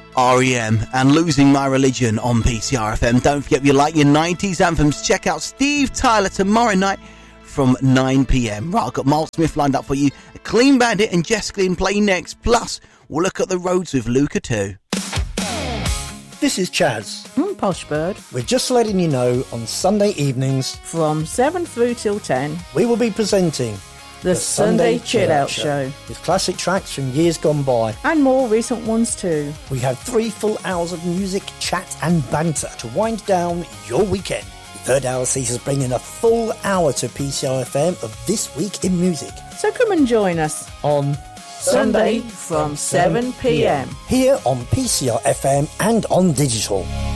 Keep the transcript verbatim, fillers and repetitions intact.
R E M and Losing My Religion on P C R F M. Don't forget, if you like your nineties anthems, check out Steve Tyler tomorrow night from nine p.m. Right, I've got Miles Smith lined up for you. Clean Bandit and Jess Glynn play next. Plus, we'll look at the roads with Luca too. This is Chaz. Mm, Posh Bird. We're just letting you know, on Sunday evenings from seven through till ten, we will be presenting The, the Sunday, Sunday Chill Out Show. With classic tracks from years gone by. And more recent ones too. We have three full hours of music, chat and banter to wind down your weekend. The third hour sees us bring in a full hour to P C R F M of This Week in Music. So come and join us on Sunday from seven p.m. here on P C R F M and on digital.